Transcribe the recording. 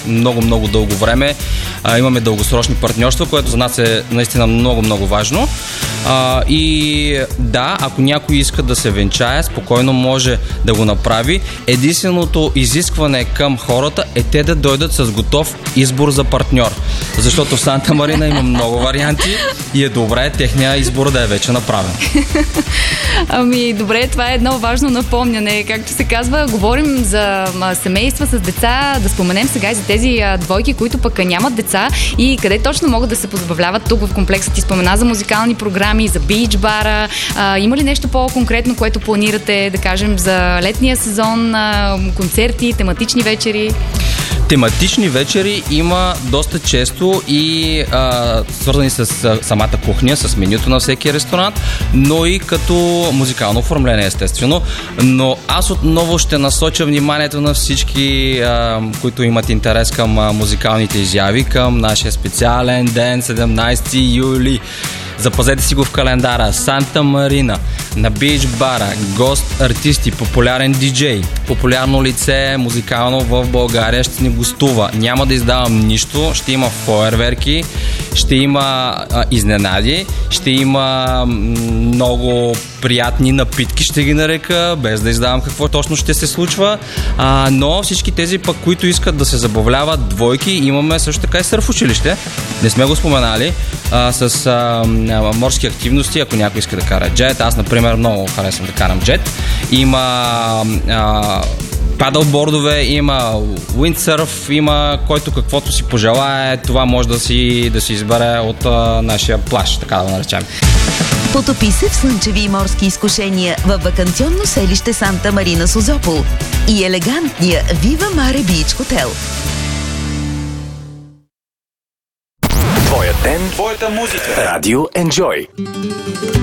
много дълго време. Имаме дългосрочни партньорства, което за нас е наистина много важно. И да, ако някой иска да се венчае, спокойно може да го направи. Единственото изискване към хората е те да дойдат с готов избор за партньор. Защото в Санта Марина има много варианти и е добре техния избор да е вече направен. Ами добре, това е едно важно напомняне. Както се казва, говорим за семейства с деца, да споменем сега и за тези двойки, които пък нямат деца и къде точно могат да се позабавляват тук в комплекса. Ти спомена за музикални програми, за бич бара. Има ли нещо по-конкретно, което планирате, да кажем, за летния сезон, концерти, тематични вечери? Тематични вечери има доста често и свързани с самата кухня, с менюто на всеки ресторант, но и като музикално оформление, естествено. Но аз отново ще насоча вниманието на всички, които имат интерес към музикалните изяви, към нашия специален ден, 17 юли. Запазете си го в календара. Санта Марина, на бич бара, гост артисти, популярен диджей, популярно лице музикално в България ще ни гостува. Няма да издавам нищо, ще има фойерверки, ще има изненади, ще има много приятни напитки, ще ги нарека, без да издавам какво точно ще се случва. Но всички тези пък, които искат да се забавляват двойки, имаме също така и сърф училище. Не сме го споменали. С морски активности, ако някой иска да кара джет. Аз, например, много харесвам да карам джет. Има падълбордове, има уиндсърф, има който каквото си пожелае. Това може да си избере от нашия плаж, така да го наречем. Потопи се в слънчеви и морски изкушения във ваканционно селище Санта Марина Созопол и елегантния Viva Mare Beach Hotel. Твоя ден, твоята музика. Радио Enjoy.